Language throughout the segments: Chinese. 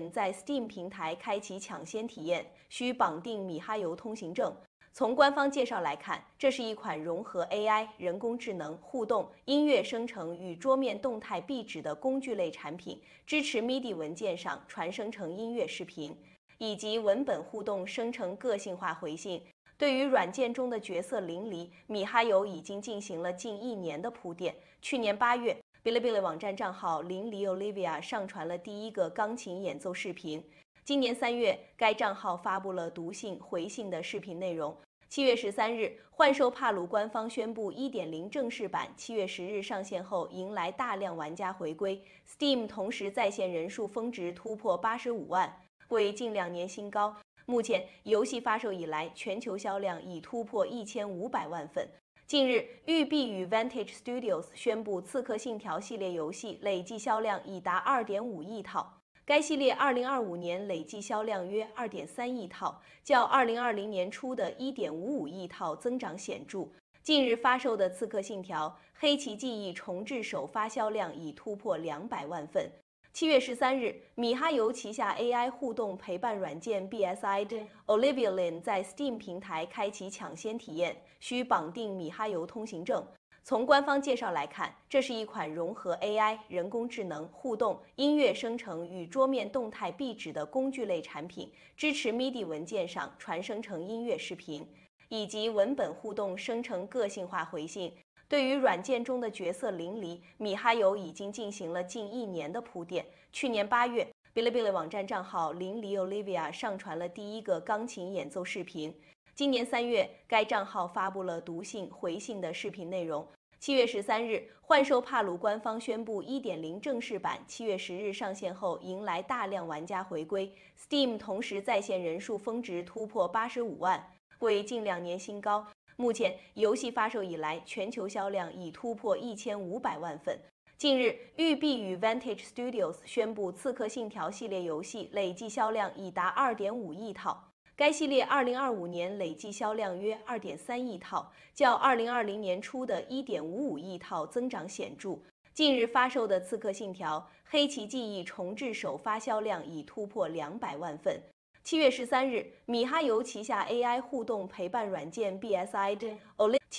Lin 在 Steam 平台开启抢先体验，需绑定米哈游通行证。从官方介绍来看，这是一款融合 AI、人工智能、互动、音乐生成与桌面动态壁纸的工具类产品，支持 MIDI 文件上传生成音乐、视频，以及文本互动生成个性化回信。对于软件中的角色淋漓，米哈游已经进行了近1年的铺垫。去年8月，Bilibili 网站账号淋漓 Olivia 上传了第一个钢琴演奏视频。今年3月，该账号发布了读信、回信的视频内容。7月13日，幻兽帕鲁官方宣布 1.0 正式版7月10日上线后，迎来大量玩家回归。Steam 同时在线人数峰值突破85万，为近2年新高。目前，游戏发售以来，全球销量已突破1500万份。近日，育碧与 Vantage Studios 宣布《刺客信条》系列游戏累计销量已达2.5亿套。该系列2025年累计销量约2.3亿套，较2020年初的1.55亿套增长显著。近日发售的《刺客信条：黑旗记忆》重置首发销量已突破200万份。7月13日，米哈游旗下 AI 互动陪伴软件 BSID Olivia Lin 在 Steam 平台开启抢先体验，需绑定米哈游通行证。从官方介绍来看，这是一款融合 AI、人工智能、互动、音乐生成与桌面动态壁纸的工具类产品，支持 MIDI 文件上传生成音乐、视频，以及文本互动生成个性化回信。对于软件中的角色淋漓，米哈游已经进行了近1年的铺垫。去年8月，Bilibili 网站账号淋漓 Olivia 上传了第一个钢琴演奏视频。今年3月，该账号发布了读信、回信的视频内容。7月13日，幻兽帕鲁官方宣布 1.0 正式版7月10日上线后，迎来大量玩家回归。Steam 同时在线人数峰值突破85万，为近2年新高。目前，游戏发售以来，全球销量已突破1500万份。近日，育碧与 Vantage Studios 宣布《刺客信条》系列游戏累计销量已达2.5亿套。该系列2025年累计销量约2.3亿套，较2020年初的1.55亿套增长显著。近日发售的《刺客信条：黑旗记忆》重置首发销量已突破200万份。7月13日，米哈游旗下 AI 互动陪伴软件 BSID Olivia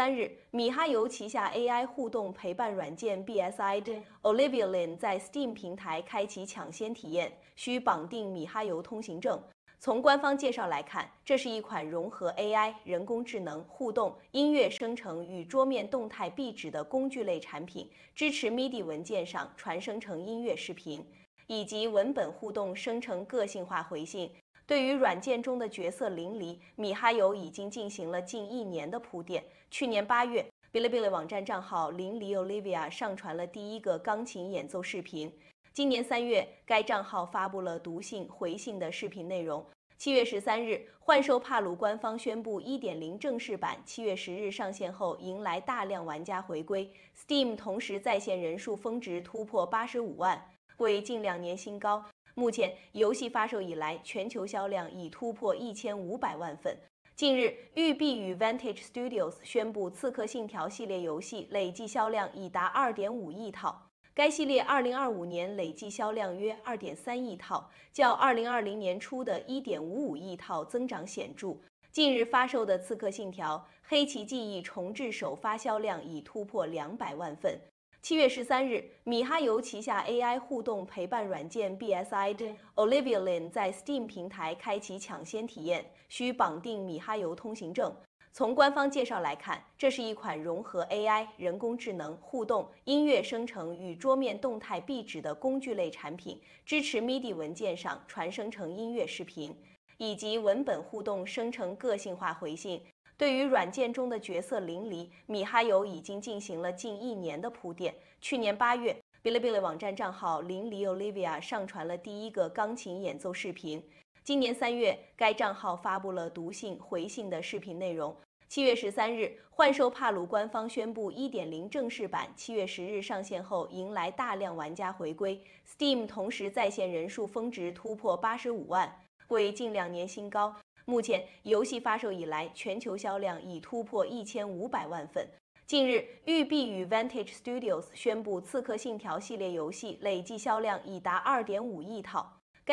互动陪伴软件 BSID Olivia Lin 在 Steam 平台开启抢先体验，需绑定米哈游通行证。从官方介绍来看，这是一款融合 AI、人工智能、互动、音乐生成与桌面动态壁纸的工具类产品，支持 MIDI 文件上传生成音乐、视频，以及文本互动生成个性化回信。对于软件中的角色淋漓，米哈游已经进行了近1年的铺垫。去年8月，Bilibili 网站账号淋漓 Olivia 上传了第一个钢琴演奏视频。今年3月，该账号发布了读信、回信的视频内容。7月13日，幻兽帕鲁官方宣布 1.0 正式版7月10日上线后，迎来大量玩家回归。Steam 同时在线人数峰值突破85万，为近2年新高。目前，游戏发售以来，全球销量已突破1500万份。近日，育碧与 Vantage Studios 宣布《刺客信条》系列游戏累计销量已达2.5亿套。该系列2025年累计销量约2.3亿套，较2020年初的1.55亿套增长显著。近日发售的《刺客信条：黑旗记忆》重置首发销量已突破200万份。7月13日，米哈游旗下 AI 互动陪伴软件 BSID Olivia Lin 在 Steam 平台开启抢先体验，需绑定米哈游通行证。从官方介绍来看，这是一款融合 AI、人工智能、互动、音乐生成与桌面动态壁纸的工具类产品，支持 MIDI 文件上传生成音乐、视频，以及文本互动生成个性化回信。对于软件中的角色淋漓，米哈游已经进行了近1年的铺垫。去年8月，Bilibili 网站账号淋漓 Olivia 上传了第一个钢琴演奏视频。今年3月，该账号发布了读信、回信的视频内容。7月13日，幻兽帕鲁官方宣布 1.0 正式版7月10日上线后，迎来大量玩家回归。Steam 同时在线人数峰值突破85万，为近2年新高。目前，游戏发售以来，全球销量已突破1500万份。近日，育碧与 Vantage Studios 宣布《刺客信条》系列游戏累计销量已达2.5亿套。